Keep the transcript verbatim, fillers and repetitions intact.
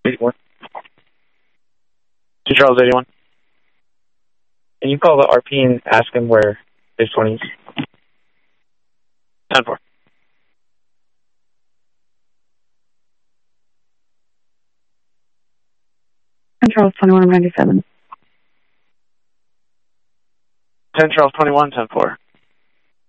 eighty-one. To Charles eighty-one. Can you call the R P and ask him where his twenty is? ten four. ten Charles twenty-one ninety-seven. ten Charles twenty-one, ten four.